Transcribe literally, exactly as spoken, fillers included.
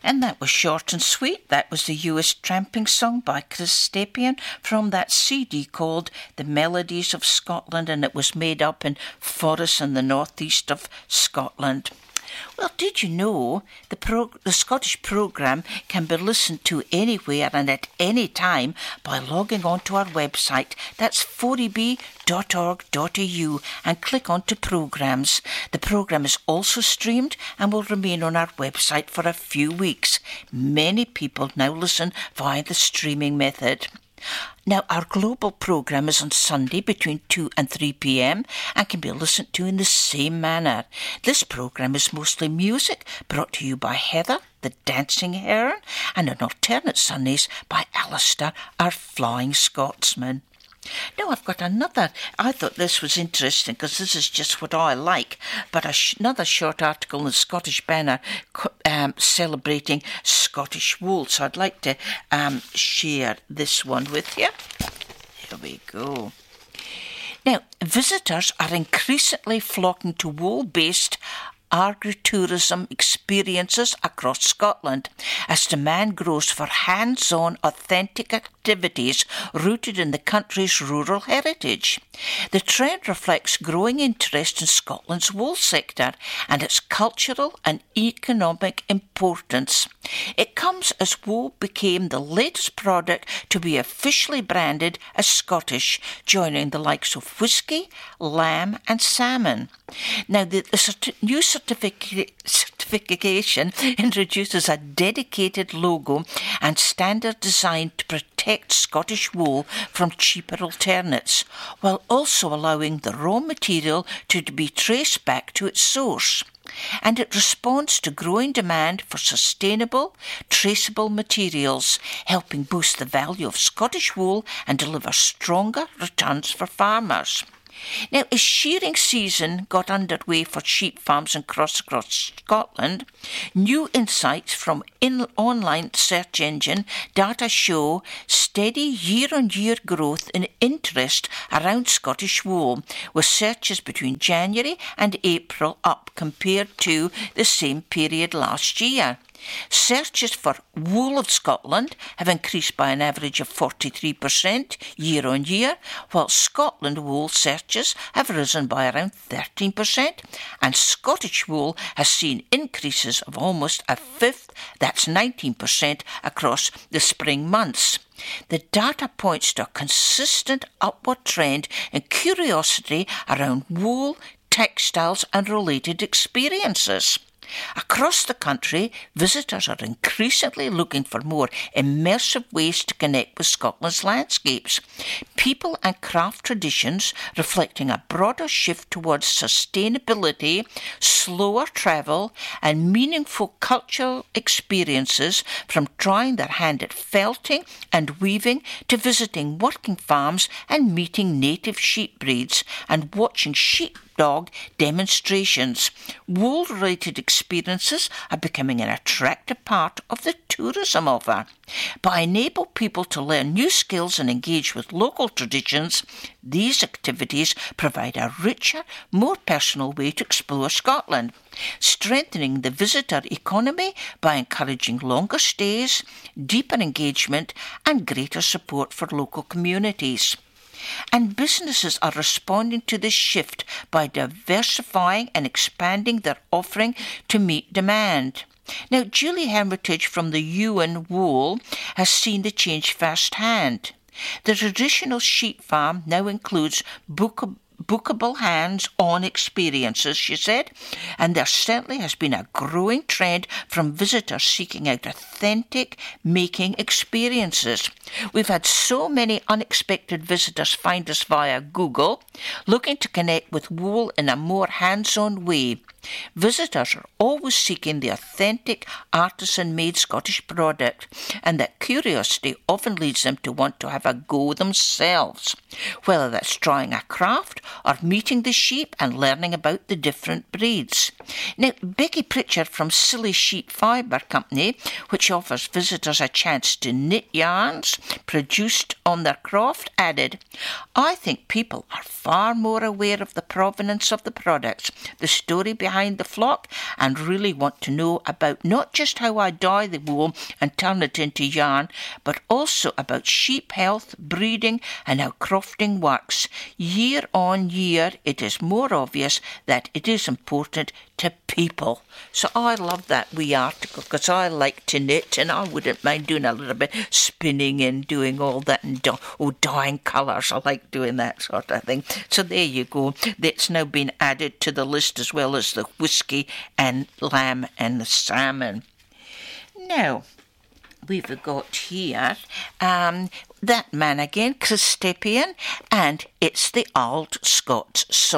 And that was short and sweet. That was the U S Tramping Song by Chris Stapien from that C D called The Melodies of Scotland, and it was made up in forests in the northeast of Scotland. Well, did you know the, pro- the Scottish programme can be listened to anywhere and at any time by logging on to our website. That's four e b dot org dot a u and click on to programmes. The programme is also streamed and will remain on our website for a few weeks. Many people now listen via the streaming method. Now, our global programme is on Sunday between two and three p m and can be listened to in the same manner. This programme is mostly music brought to you by Heather, the Dancing Heron, and on alternate Sundays by Alistair, our Flying Scotsman. Now I've got another. I thought this was interesting because this is just what I like, but a sh- another short article in the Scottish Banner um, celebrating Scottish wool. So I'd like to um, share this one with you. Here we go. Now, visitors are increasingly flocking to wool-based agritourism experiences across Scotland as demand grows for hands-on authentic activities rooted in the country's rural heritage. The trend reflects growing interest in Scotland's wool sector and its cultural and economic importance. It comes as wool became the latest product to be officially branded as Scottish, joining the likes of whisky, lamb and salmon. Now, the, the certi- new certific- certification introduces a dedicated logo and standard design to protect Scottish wool from cheaper alternates, while also allowing the raw material to be traced back to its source. And it responds to growing demand for sustainable, traceable materials, helping boost the value of Scottish wool and deliver stronger returns for farmers. Now, as shearing season got underway for sheep farms across, across Scotland, new insights from in online search engine data show steady year-on-year growth in interest around Scottish wool, with searches between January and April up compared to the same period last year. Searches for wool of Scotland have increased by an average of forty-three percent year on year, while Scotland wool searches have risen by around thirteen percent, and Scottish wool has seen increases of almost a fifth, that's nineteen percent, across the spring months. The data points to a consistent upward trend in curiosity around wool, textiles and related experiences. Across the country, visitors are increasingly looking for more immersive ways to connect with Scotland's landscapes, people and craft traditions, reflecting a broader shift towards sustainability, slower travel and meaningful cultural experiences, from trying their hand at felting and weaving to visiting working farms and meeting native sheep breeds and watching sheep dog demonstrations. Wool-related experiences are becoming an attractive part of the tourism offer. By enabling people to learn new skills and engage with local traditions, these activities provide a richer, more personal way to explore Scotland, strengthening the visitor economy by encouraging longer stays, deeper engagement and greater support for local communities. And businesses are responding to this shift by diversifying and expanding their offering to meet demand. Now, Julie Hermitage from the Ewan Wool has seen the change firsthand. The traditional sheep farm now includes bookable bookable hands-on experiences, she said, and there certainly has been a growing trend from visitors seeking out authentic making experiences. We've had so many unexpected visitors find us via Google, looking to connect with wool in a more hands-on way. Visitors are always seeking the authentic, artisan-made Scottish product, and that curiosity often leads them to want to have a go themselves, whether that's trying a craft or meeting the sheep and learning about the different breeds. Now, Becky Pritchard from Silly Sheep Fibre Company, which offers visitors a chance to knit yarns produced on their craft, added, "I think people are far more aware of the provenance of the products, the story behind behind the flock and really want to know about not just how I dye the wool and turn it into yarn, but also about sheep health, breeding, and how crofting works. Year on year, it is more obvious that it is important to people. So I love that wee article because I like to knit and I wouldn't mind doing a little bit spinning and doing all that and do- oh, dyeing colours. I like doing that sort of thing. So there you go. That's now been added to the list as well as the whisky and lamb and the salmon. Now, we've got here um, that man again, Chris Stepien, and it's the Old Scots song.